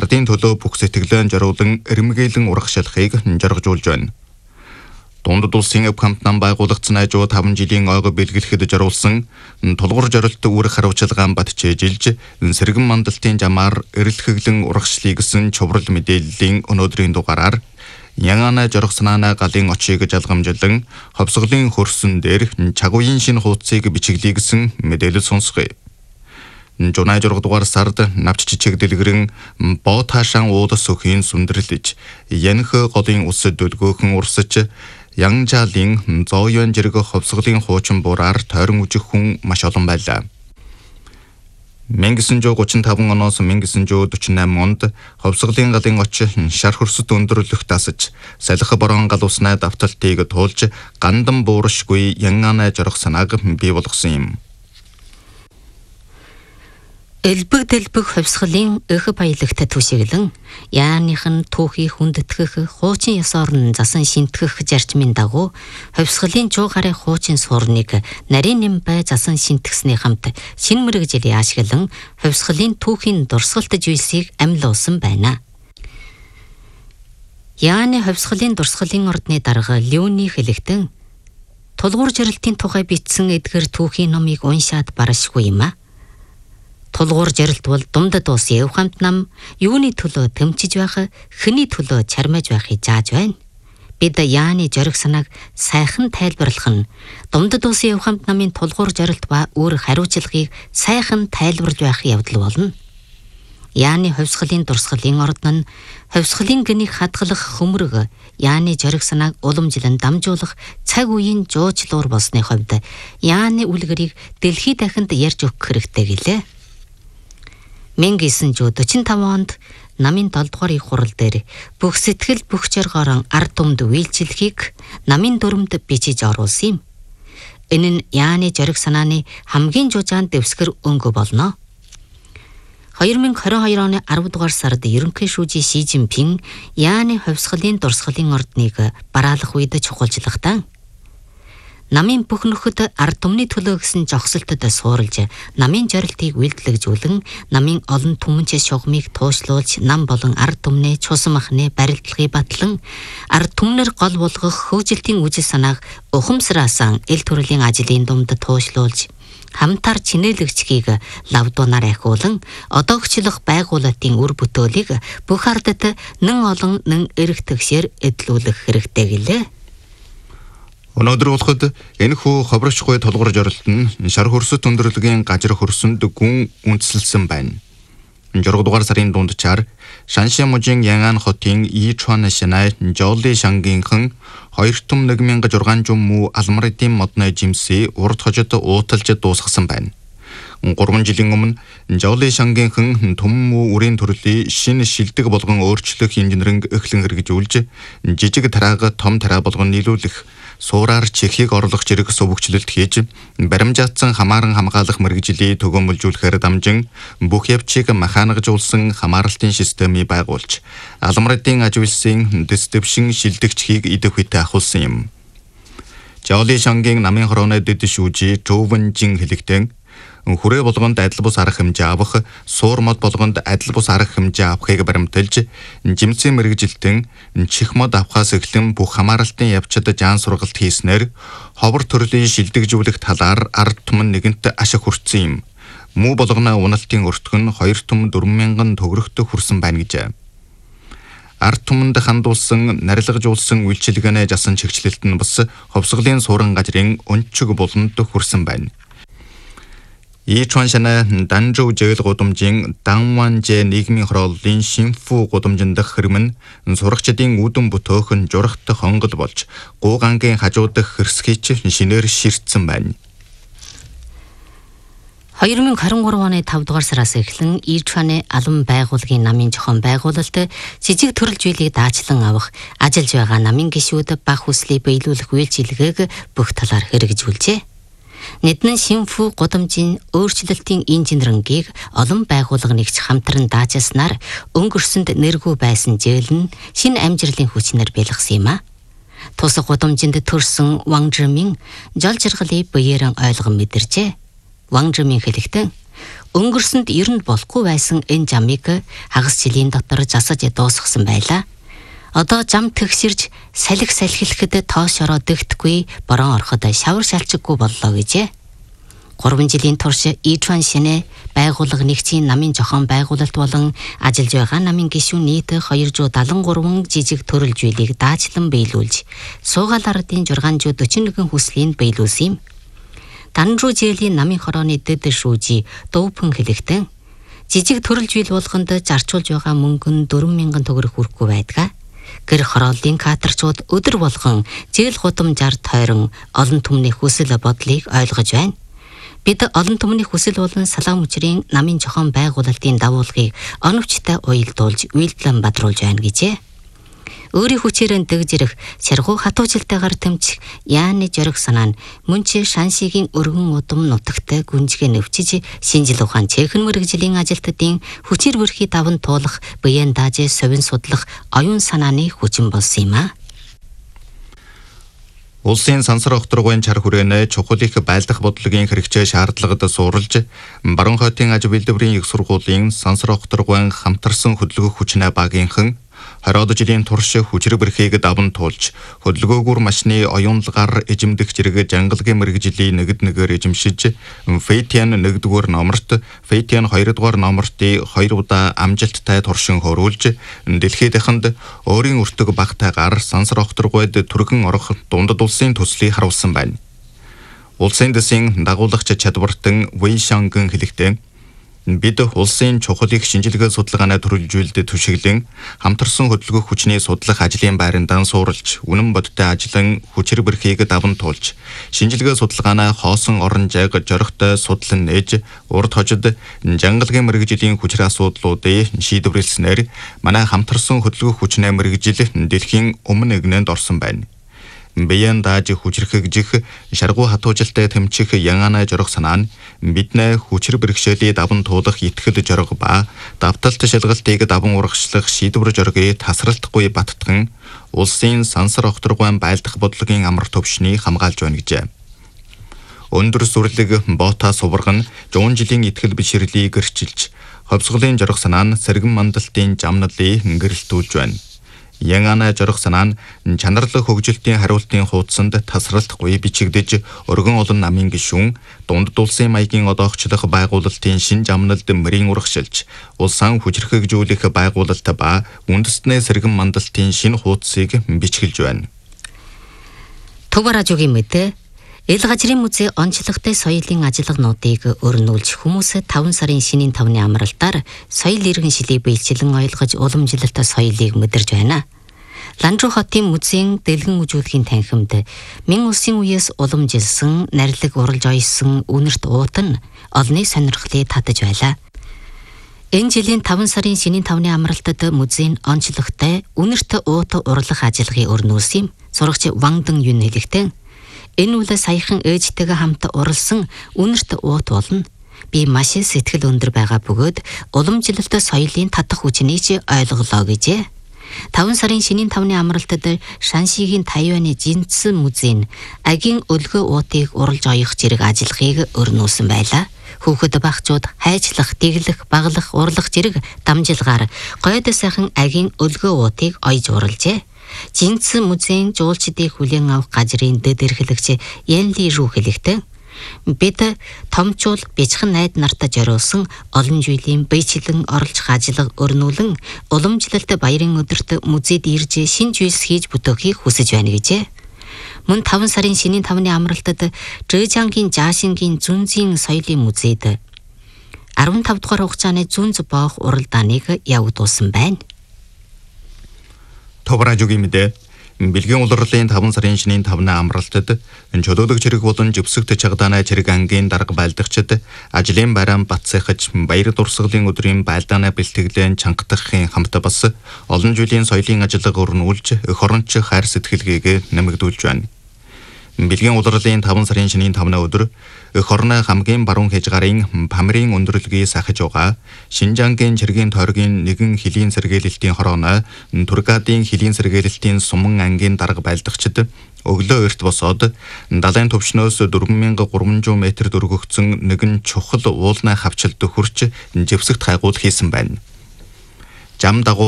ардын төлөө бүх сэтгэлээ зориулан эрмгээлэн урагшилахыг жаргажуулж байна. Дундад улсын өвхамт нам байгуулагдсан хажуу 5 жилийн ойгоо бэлгэлэхэд зориулсан тулгуур зорилт үүрэг хариуцлагаан батжээжилж сэргэн мандалтын жамаар эрэлхэглэн урагшлыг гэсэн чуврал мэдээллийн өнөөдрийн дугаараар Янгана зорих санаана галын очийг жалгамжлан ховсголын хөрсөн дээр чагуугийн шинэ хуудсыг бичиглэе гэсэн мэдээлэл сонсгоё. Жунай 6 дугаар сард навч чичиг дэлгэрэн боо таашаан уудас өхийн сүндэрлэж янх голын усд дөлгөөхөн урсаж Янжаалын зооён зэрэг ховсголын хуучин буураар тойрон үжих хүн маш олон байлаа. 1935 оноос 1948 онд ховсголын галын оч шар хөрсөд өндөрлөх тасаж салхи борон гал уснаа давталтыг туулж гандан бууршгүй Янгана зорих санааг бий болгосон юм. Элбэг ховсголын өх баялагт түшиглэн яаныхын түүхий хүндэтгэх хуучин ёсоор нь засан шинтгэх зарчмын дагуу ховсголын жуугарын хуучин суурныг нарийн нэмбай засан шинтгсний хамт шинэ мэргэжлийн ашиглан ховсголын түүхийн дурсгалт зүйлсийг амьлуулсан байна. Яаны ховсголын дурсгалын ордны дарга Леони хэлэхдээ тулгуур жарилтын тухай бичсэн эдгэр түүхийн номыг уншаад барашгүй юм а. Тулгуур жарилт бол думдад улсын өвхамт нам юуны төлөө тэмчиж байх, хэний төлөө чармаж байхыг зааж байна. Бид яаны зориг санааг сайхан тайлбарлах нь думдад улсын өвхамт намын тулгуур жарилт ба өөр хариуцлагыг сайхан тайлбарлаж байх явдал болно. Яаны ховсголын дурсгалын ордон нь ховсголын гнийг хадгалах хөмрөг яаны зориг санааг уламжлан дамжуулах цаг үеийн жуучлуур болсны хувьд яаны үлгэрийг дэлхий дахинд ярьж өгөх хэрэгтэй гэлээ. 1945 онд намын 7 дугаар их хурал дээр бүх сэтгэл бүх жаргаараа ард түмэд үйлчлэхийг намын дүрмд бичиж оруулсан юм. Энэ нь яаны зориг санааны хамгийн жужаан дэвсгэр өнгө болно. 2022 оны 10 дугаар сард ерөнхий шүүжийн Ши Жинпин яаны ховсголын дурсгалын ордныг бараалах үед чухалжлагтаа намын бүх нөхөд ард түмний төлөө гэсэн жогсолтод суурилж намын зорилтыг үйлдэлжүүлэн намын олон түмэнч шугамыг туушлуулж нам болон ард түмнээ чусан махны барилдлагыг батлан ард түмнэр гол болгох хөгжилтийн үжил санааг ухамсараасан эл төрлийн ажлын дунд туушлуулж хамтар чинээлэгчгийг лавдуунаар ахиулан одоогчлох байгуулалтын үр бүтээлийг бүх ардад нэн олон нэн эрх тэгшээр эдлүүлэх хэрэгтэй гэлээ. Өнөөдөр болоход энэхүү ховрочгүй тулгуур зорилт нь шар хөрсөд өндөрлөгийн гажир хөрсөнд гүн үндэслэлсэн байна. 6 дугаар сарын дунджаар Шаншимужийн Янган хотын Ичуан Шинай Жоли шангийнхан 2,1600 муу алмрын модны жимсээ урд хожид ууталж дуусгасан байна. 3 жилийн өмнө Жоли шангийнхан төм муу үрийн төрлийн шинэ шилдэг болгон өөрчлөх инженеринг эхлэн хэрэгжүүлж жижиг тараага том тараа болгон нийлүүлэх суураар чихийг орлох зэрэг сувгчлэлт хийж баримжаатсан хамааран хамгаалах мэргэжлийг төгөөмөлжүүлэхээр дамжин бүх явцыг механикжуулсан хамааралтын системийг байгуулж алмрын аж үйлсийн дэс дэвшин шилдэгчхийг идэх үедээ ахуулсан юм. Жоли шангийн намын хорооны дэд шүүжи Жовэнжин хэлэхдээ хүрээ болгонд адил бус арга хэмжээ авах, суур мод болгонд адил бус арга хэмжээ авахыг баримталж, жимсийн мэргэжилтэн чих мод авахаас эхлэн бүх хамааралтын явцад жаан сургалт хийснээр ховор төрлийн шилдэгжүүлэх талаар ард түмэн нэгэнт ашиг хүртсэн юм. Муу болгоно уналтын өртгөн 2 түмэн 4,000 төгрөгт хүрсэн байна гэжээ. Ард түмэнд хандуулсан, нарилгажуулсан үйлчилгээний жасан чигчлэлт нь бас ховсголын суурин газрын өнчөг буланд хүрсэн байна. Ичуан Шинай Данжоу жээл гудамжийн Данванжэ нийгмийн хорооллын Шинфу гудамжинд дах хэрмэн сурагчдын үүдэн бүтөөхөн журахт хонгол болж гуугангийн хажууд дах хэрсгийч шинээр ширтсэн байна. 2023 оны 5 дугаар сараас эхлэн Ичуаны албан байгууллагын намын зохион байгуулалт жижиг төрөл зүйлийг даачлан авах, ажиллаж байгаа намын гишүүд бага хүслийг биелүүлэх үйлчилгээг бүх талаар хэрэгжүүлжээ. Нэгдэн Шинфу гудамжийн өөрчлөлтийн инженерингийг олон байгууллага нэгж хамтран даачилснаар өнгөрсөнд нэргүй байсан зээл нь шинэ амжилтын хүчнээр бэлгсэн юм а. Тус гудамжинд төрсэн Ван Жимин жол жаргалыг биеэрэн ойлгон мэдэрчээ. Ван Жимин хэлэхдээ өнгөрсөнд ерэнд болохгүй байсан энэ жамыг хагас жилийн дотор засаж дуусгасан байлаа. Одоо жам тэгширж салхи салхилэхэд тоос ороо дэгдэхгүй борон ороход шавар шалчиггүй боллоо гэжээ. 3 жилийн турш Ичван шинэ байгууллага нэгцийн намын зохион байгуулалт болон ажиллаж байгаа намын гишүүн нийт 273 жижиг төрөлжүүлийг даачлан биелүүлж, суугаал ардын 641 хүслийн биелүүлсэн юм. Данжуу жээлийн намын хорооны дэд шүүжи дөвпөн хэлэхдээ жижиг төрөлжүүл болгонд зарчуулж байгаа мөнгө нь 4,000 төгрөг хүрэхгүй байдаг. Гэр хорооллын кадрчууд өдөр болгон зээл гудамжаар тойрон олон түмний хүсэл бодлыг ойлгож байна. Бид олон түмний хүсэл болон салаам учрын намын зохион байгуулалтын дагуулгыг оновчтой уялдуулж, үйлдэлэн бадруулж байна гэжээ. Өөрийн хүчээр дэгжирэх сэргүү хатуужилтайгаар тэмцэх яаны жориг санаа нь мөн ч шаншигийн өргөн удам нутагтай гүнжгээ нэвчиж шинжил ухаан цэхэн мэрэгжлийн ажилтнуудын хүчээр бүрхий даван туулах, биеэн дааж совин судлах оюун санааны хүчин болсон юм а. Улсын сансар огторгуйн чар хүрээнэ чухал их байлдах бодлогын хэрэгцээ шаардлагад суурлж, Баруун хотын аж бэлдвэрийн их сургуулийн сансар огторгуйн хамтарсан хөдөлгөх хүчнээ багийнхан 20 жилийн турш хүчрэг бэрхийг даван туулж, хөдөлгөөгүйр машины оюунлагаар эжимдэх зэрэг жангалгийн мэрэгжлийн нэгд нэгээр эжимшиж, Фейтиан 1-р номерт, Фейтиан 2-р номертыг 2 удаа амжилттай туршин хөөрүүлж, дэлхийд дахинд өөрийн өртөг багтайгаар сансар огторгуйд түргэн орох дундад улсын төслийг харуулсан байна. Улсын дэсийн дагуулагч чадвартан Вэйшангэн хэлэхдээ бид улсын чухал их шинжилгээ судалгааны төрөлжүүлэлтэд түшиглэн хамтарсан хөдөлгөх хүчний судлах ажлын байрандаа суурилж, үнэн бодтой ажиллан хүчрэг бэрхийг даван туулж, шинжилгээ судалгааны хоосон орон жайг жорогтой судлан нээж, урд хожид жангалгийн мэрэгжлийн хүчрэг асуудлуудыг шийдвэрлэснээр манай хамтарсан хөдөлгөх хүчний мэрэгжил дэлхийн өмнө нэгнэнд орсон байна. Биеэн дааж хүчрэхэгжих, шаргуу хатуужилтай тэмчих янгана жорох санаа нь биднээ хүчрэг бэрхшээлийг даван туулах итгэл жорог ба давталт шалгалтыг даван урагшлах шийдвэр жоргийг тасралтгүй баттган улсын сансар огторгуйн байлдах бодлогын амар төвшнийг хамгаалж байна гэжээ. Өндөр сүрлэг бота суварга нь 100 жилийн итгэл бишрлийг гэрчилж, ховсголын жорох санаа нь сэргэн мандалтын жамналыг гэрэлтүүлж байна. Янгана жорох санаа нь чанарлаг хөгжилтийн хариултын хуудсанд тасралтгүй бичигдэж, өргөн олон намын гишүүн дундад улсын маягийн одоогчлох байгуулалтын шин жамналд мөрийн урагшилж, улсаа хүчрэхэгжүүлэх байгуулалт ба үндэстний сэргэн мандалтын шин хуудсыг бичгэлж байна. Төваражуугийн мэдээ Ил газрын музей онцлогтой соёлын ажиллагаануудыг өрнүүлж, хүмүүс 5 сарын шинийн 5-ны амралтаар соёл иргэншилийг биелжлэн ойлгож, уламжлалт соёлыг мэдэрж байна. Ланжуу хотын музейн дэлгэн үжүүлгийн танхимд мэн улсын үеэс уламжилсан, нарилэг уралж ойсон үнэрт уут нь олонний сонирхлыг татаж байлаа. Энэ жилийн 5 сарын шинийн 5-ны амралтад музейн онцлогтой үнэрт уут урлах ажиллагааг өрнүүлсэн юм. Сурагч Вангдан Юн хэлэхдээ энэ үл саяхан ээжтэйгээ хамт уралсан үнэрт уут болно. Би маш сэтгэл өндөр байгаа бөгөөд уламжлалт соёлын татах хүчнийг ч ойлголоо гэжээ. 5 сарын шинийн 5-ны амралтад Шаншигийн Тайваны Жинцэн музейн агийн өлгөө уутыг уралж оёх зэрэг ажиллагааг өрнүүлсэн байлаа. Хүүхэд багчууд хайчлах, дэглэх, баглах, урлах зэрэг дамжилгаар гойд сайхан агийн өлгөө уутыг ойж уралжээ. Жинцэн музейн жуулчдыг хүлээн авах газрын дэд эрхлэгч Янли Рүү хэлэхдээ бид томчул бичхэн найд нартай зориулсан олон жилийн биечлэн оролцох ажиллага өрнүүлэн уламжлалт баярын өдөрт музейд ирж шинж үйлс хийж бүтээхийг хүсэж байна гэжээ. Мөн 5 сарын шинийн 5-ны амралтад Жэжангийн Жашингийн Зүнзийн соёлын музейд 15 дугаар хугацааны Зүнз боох уралдааныг явагдуулсан байна. Товражуугийн мэдээ Бэлгийн улирлын 5 сарын шинийн 5-ны амралтад чөлөөлөг зэрэг болон живсэгт чагдааны зэрэг ангийн дарга байлдагчид ажлын байран бацсахаж баяр дурсгалын өдрийн байлдааны бэлтгэлэн чангадахын хамт бас олон жилийн соёлын ажиллагаа өрнүүлж эх оронч хайр сэтгэлгээг нэмэгдүүлж байна. Бэлгийн улирлын 5 сарын шинийн 5 өдөр эх орны хамгийн баруун хязгаарын Памирын өндөрлөгийг сахиж байгаа Шинжангийн цэргийн тойргийн нэгэн хилийн сэргээлэлтийн хорооно Тургадын хилийн сэргээлэлтийн Суман ангийн дарга байлдагчид өглөө эрт босоод далайн төвчнөөс 4300 м дөргөгдсөн нэгэн чухал уулнай хавчилд хурч живсэгт хайгуул хийсэн байна. Зам дагуу